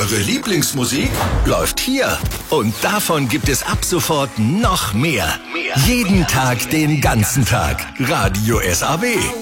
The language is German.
eure Lieblingsmusik läuft hier. Und davon gibt es ab sofort noch mehr. Jeden Tag, den ganzen Tag. Radio SAW.